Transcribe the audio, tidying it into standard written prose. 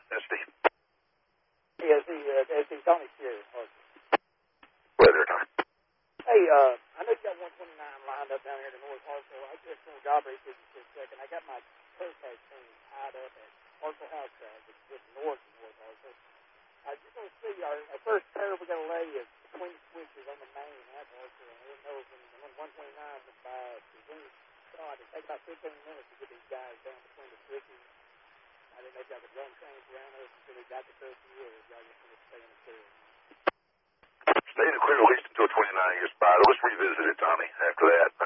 That's Steve. Hey, SD, Tony Sherry. Right there, Tony. Hey, I know you got 129 lined up down here to North Hartsville. I just want to job race with you for a second. I got my turf case thing tied up at Hartsville House Track, which is just north of North Hartsville. I just want to see our first curve we got to lay is between the switches on the main at Hartsville. I didn't know when 129 went by. It take about 15 minutes to get these guys down between the switches. I didn't know if y'all could run trains around us until we got the curfew, or if y'all just want to stay in the clear. Stay in the clear at least until 29 gets by. Let's revisit it, Tommy, after that.